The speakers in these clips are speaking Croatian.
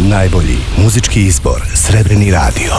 Najbolji muzički izbor Srebrni radio.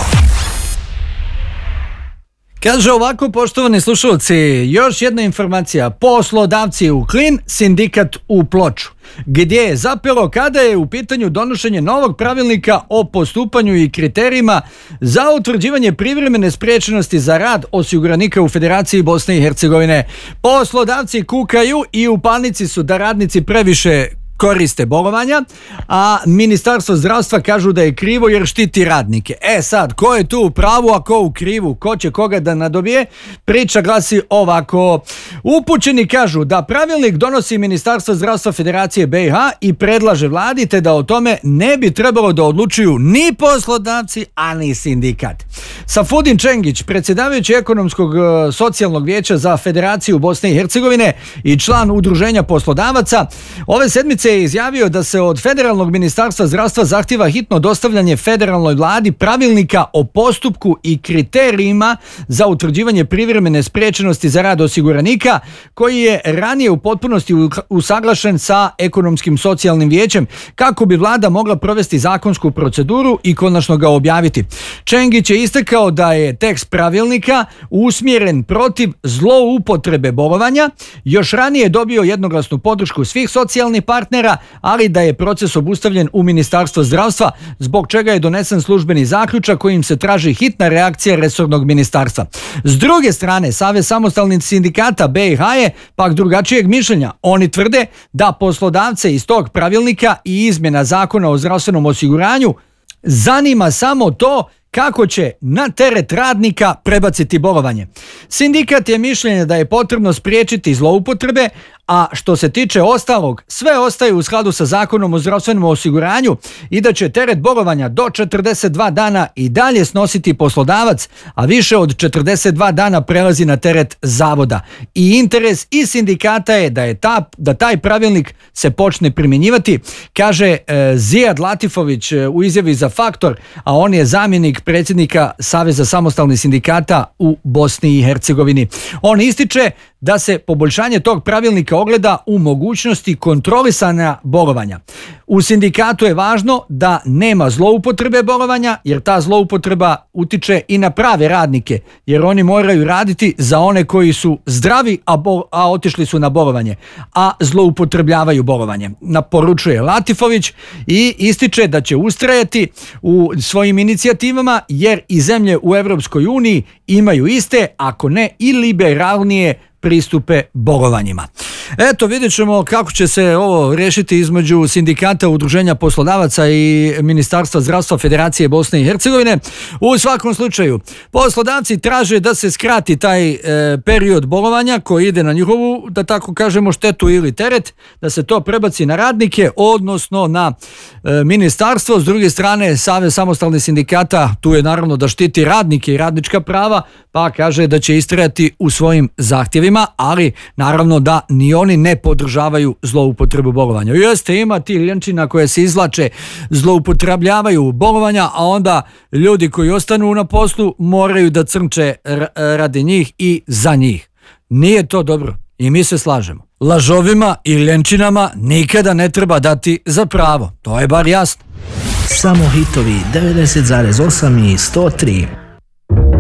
Kaže ovako, poštovani slušalci, još jedna informacija. Poslodavci u Klin, sindikat u Ploču, gdje je zapelo kada je u pitanju donošenje novog pravilnika o postupanju i kriterijima za utvrđivanje privremene spriječenosti za rad osiguranika u Federaciji Bosne i Hercegovine. Poslodavci kukaju i u panici su da radnici previše koriste bolovanja, a Ministarstvo zdravstva kažu da je krivo jer štiti radnike. Sad, ko je tu u pravu, a ko u krivu? Ko će koga da nadobije? Priča glasi ovako. Upućeni kažu da pravilnik donosi Ministarstvo zdravstva Federacije BiH i predlaže vladi, te da o tome ne bi trebalo da odlučuju ni poslodavci, a ni sindikat. Safudin Čengić, predsjedavajući ekonomskog socijalnog vijeća za Federaciju Bosne i Hercegovine i član udruženja poslodavaca, ove sedmice je izjavio da se od Federalnog ministarstva zdravstva zahtjeva hitno dostavljanje federalnoj vladi pravilnika o postupku i kriterijima za utvrđivanje privremene spriječenosti za rad osiguranika, koji je ranije u potpunosti usaglašen sa ekonomskim socijalnim vijećem, kako bi vlada mogla provesti zakonsku proceduru i konačno ga objaviti. Čengić je istakao da je tekst pravilnika usmjeren protiv zloupotrebe bolovanja, još ranije dobio jednoglasnu podršku svih socijalnih partnera, ali da je proces obustavljen u Ministarstvu zdravstva, zbog čega je donesen službeni zaključak kojim se traži hitna reakcija resornog ministarstva. S druge strane, Savez samostalnih sindikata BiH je pak drugačijeg mišljenja. Oni tvrde da poslodavce iz tog pravilnika i izmjena Zakona o zdravstvenom osiguranju zanima samo to kako će na teret radnika prebaciti bolovanje. Sindikat je mišljenja da je potrebno spriječiti zloupotrebe, a što se tiče ostalog, sve ostaje u skladu sa Zakonom o zdravstvenom osiguranju i da će teret bolovanja do 42 dana i dalje snositi poslodavac, a više od 42 dana prelazi na teret zavoda. I interes i sindikata je da taj pravilnik se počne primjenjivati, kaže Zijad Latifović u izjavi za Faktor, a on je zamjenik predsjednika Saveza samostalnih sindikata u Bosni i Hercegovini. On ističe da se poboljšanje tog pravilnika ogleda u mogućnosti kontrolisanja bolovanja. U sindikatu je važno da nema zloupotrebe bolovanja, jer ta zloupotreba utiče i na prave radnike, jer oni moraju raditi za one koji su zdravi, a otišli su na bolovanje, a zloupotrebljavaju bolovanje. Naporučuje Latifović i ističe da će ustrajati u svojim inicijativama, jer i zemlje u Europskoj uniji imaju iste, ako ne i liberalnije pristupe bolovanjima. Eto, vidjet ćemo kako će se ovo riješiti između sindikata, udruženja poslodavaca i Ministarstva zdravstva Federacije Bosne i Hercegovine. U svakom slučaju, poslodavci traže da se skrati taj period bolovanja koji ide na njihovu, da tako kažemo, štetu ili teret, da se to prebaci na radnike, odnosno na ministarstvo. S druge strane, Savez samostalnih sindikata tu je naravno da štiti radnike i radnička prava, pa kaže da će istrajati u svojim zahtjevima, ali naravno da ni oni ne podržavaju zloupotrebu bolovanja. Jeste, ima ti ljenčina koje se izvlače, zloupotrebljavaju bolovanja, a onda ljudi koji ostanu na poslu moraju da crnče radi njih i za njih. Nije to dobro i mi se slažemo. Lažovima i ljenčinama nikada ne treba dati za pravo. To je bar jasno. Samo hitovi 90,8 i 103.